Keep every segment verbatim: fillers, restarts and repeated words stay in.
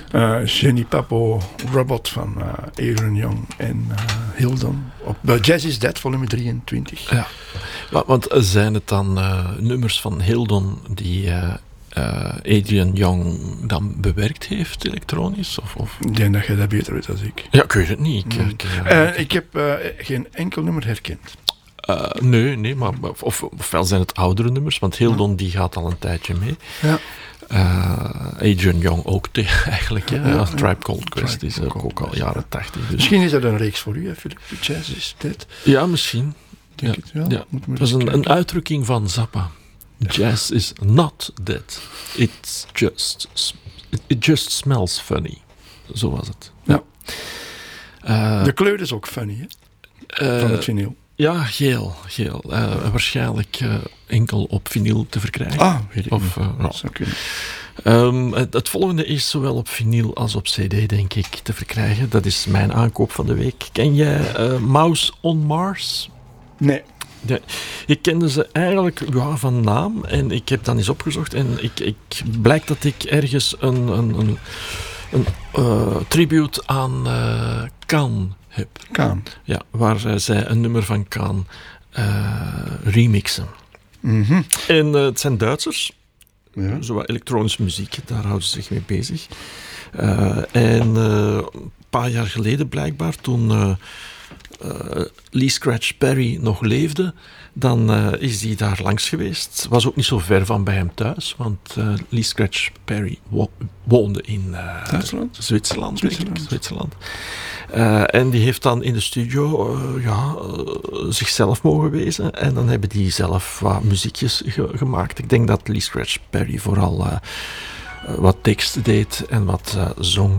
Uh, Jenny Papo, Robot van uh, Adrian Young en uh, Hildon. Op uh, Jazz is Dead, volume drieëntwintig. Ja, want zijn het dan uh, nummers van Hildon die uh, uh, Adrian Young dan bewerkt heeft, elektronisch? Of, of? Ik denk dat jij dat beter weet dan ik. Ja, ik weet het niet. Ik, mm. ik, uh, uh, ik heb uh, geen enkel nummer herkend. Uh, nee, nee, maar of, ofwel zijn het oudere nummers, want Hildon ja. die gaat al een tijdje mee. Ja. Uh, Adrian Young ook te, eigenlijk. Ja, ja, Tribe Called Quest Tribe is ook, ook al jaren tachtig. Dus. Misschien is dat een reeks voor u, hè, Philip? Jazz is dit. Ja, misschien. Denk ja. het wel. Ja. Het was een, een uitdrukking van Zappa. Jazz is not dead. It's just, it, it just smells funny. Zo was het. Ja. Uh, De kleur is ook funny, hè? Uh, van het vinyl. Ja, geel. geel. Uh, waarschijnlijk uh, enkel op vinyl te verkrijgen. Ah, weet ik of, uh, dat zou kunnen. Um, het, het volgende is zowel op vinyl als op cd, denk ik, te verkrijgen. Dat is mijn aankoop van de week. Ken jij uh, Mouse on Mars? Nee. Ja, ik kende ze eigenlijk ja, van naam en ik heb dan eens opgezocht en ik, ik blijkt dat ik ergens een, een, een, een uh, tribute aan uh, Kaan heb. Kaan? Ja, waar uh, zij een nummer van Kaan uh, remixen. Mm-hmm. En uh, het zijn Duitsers. Ja. Zowat elektronische muziek, daar houden ze zich mee bezig. Uh, en uh, een paar jaar geleden blijkbaar, toen uh, uh, Lee Scratch Perry nog leefde, dan uh, is hij daar langs geweest. Was ook niet zo ver van bij hem thuis, want uh, Lee Scratch Perry wo- woonde in uh, Duitsland? Zwitserland. Zwitserland. Zwitserland. Uh, en die heeft dan in de studio uh, ja, uh, zichzelf mogen wezen. En dan hebben die zelf wat muziekjes ge- gemaakt. Ik denk dat Lee Scratch Perry vooral uh, uh, wat tekst deed en wat uh, zong.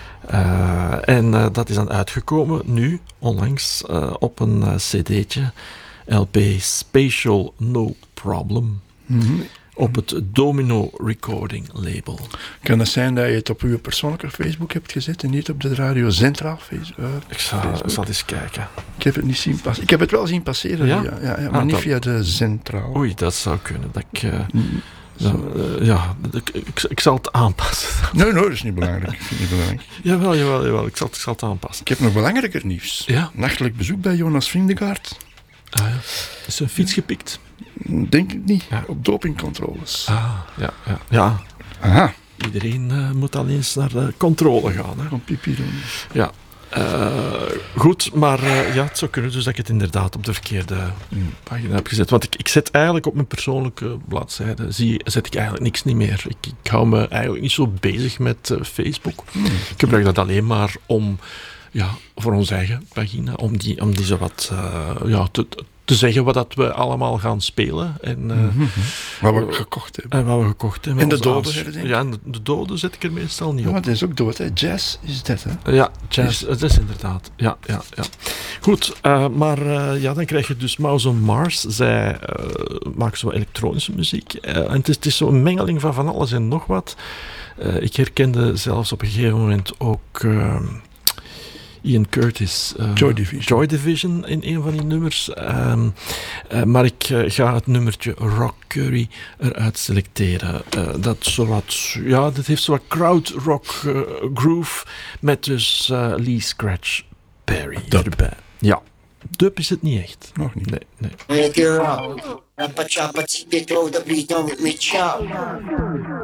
Uh, en uh, dat is dan uitgekomen nu, onlangs, uh, op een uh, cd'tje. L P Spatial No Problem. Mm-hmm. Op het Domino Recording label. Kan het zijn dat je het op uw persoonlijke Facebook hebt gezet en niet op de Radio Centraal Facebook? Uh, ik zal, Facebook? zal eens kijken. Ik heb het niet zien passeren. Ik heb het wel zien passeren, ja? ja, ja, ja, maar ah, niet dat... via de Centraal. Oei, dat zou kunnen. Dat ik, uh, dan, uh, ja, ik, ik, ik zal het aanpassen. Nee, nee, dat is niet belangrijk. Ik vind het niet belangrijk. Jawel, jawel, jawel. Ik zal, ik zal het aanpassen. Ik heb nog belangrijker nieuws. Ja? Nachtelijk bezoek bij Jonas Vindegaard. Ah, ja. Is een fiets gepikt? Denk ik niet. Ja. Op dopingcontroles. Ah, ja, ja. ja. Aha. Iedereen uh, moet al eens naar de controle gaan. Hè. Om pipi doen. Ja. Uh, goed, maar uh, ja, het zou kunnen dus dat ik het inderdaad op de verkeerde mm. pagina heb gezet. Want ik, ik zet eigenlijk op mijn persoonlijke bladzijde, zie, zet ik eigenlijk niks niet meer. Ik, ik hou me eigenlijk niet zo bezig met uh, Facebook. Mm. Ik gebruik dat alleen maar om, ja, voor onze eigen pagina, om die, om die zo wat uh, ja, te, te zeggen wat dat we allemaal gaan spelen. En, uh, mm-hmm. Wat we gekocht hebben. En wat we gekocht hebben. En de doden herdenken. Ja, de, de doden zet ik er meestal niet ja, op. maar dat is ook dood, hè. Jazz is dat, hè. Ja, jazz, dat is inderdaad. Ja, ja, ja. Goed, uh, maar uh, ja, dan krijg je dus Mouse on Mars. Zij uh, maken zo elektronische muziek. Uh, en het is, het is zo'n mengeling van van alles en nog wat. Uh, ik herkende zelfs op een gegeven moment ook... Uh, Ian Curtis. Uh, Joy Division. Joy Division in een van die nummers. Um, uh, maar ik uh, ga het nummertje Rock Curry eruit selecteren. Uh, dat zowat, ja, dat heeft zowat crowd rock uh, groove met dus uh, Lee Scratch Perry erbij. Ja. Dub is het niet echt. Nog niet. Nee, nee. Make it rock. Rappa choppa, take it, throw the beat on with me chop.